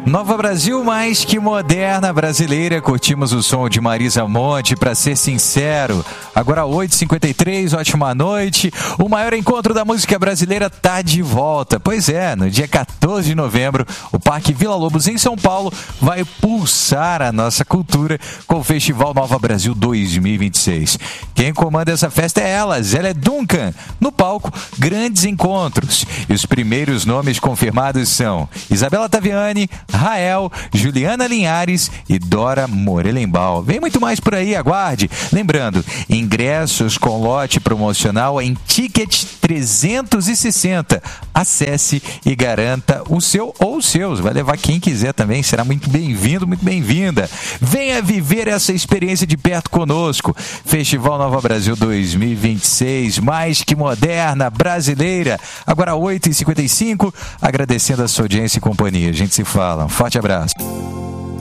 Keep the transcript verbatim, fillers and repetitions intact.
Nova Brasil, mais que moderna brasileira. Curtimos o som de Marisa Monte, pra ser sincero. Agora oito e cinquenta e três, ótima noite. O maior encontro da música brasileira tá de volta. Pois é, no dia quatorze de novembro, o Parque Vila Lobos, em São Paulo, vai pulsar a nossa cultura com o Festival Nova Brasil dois mil e vinte e seis. Quem comanda essa festa é ela, Zélia Duncan. No palco, grandes encontros. E os primeiros nomes confirmados são Isabela Taviani, Rael, Juliana Linhares e Dora Morelenbaum. Vem muito mais por aí, aguarde. Lembrando, ingressos com lote promocional em Ticket trezentos e sessenta. Acesse e garanta o seu ou os seus. Vai levar quem quiser também, será muito bem-vindo, muito bem-vinda. Venha viver essa experiência de perto conosco. Festival Nova Brasil dois mil e vinte e seis, mais que moderna, brasileira. Agora oito e cinquenta e cinco, agradecendo a sua audiência e companhia. A gente se fala. Um forte abraço.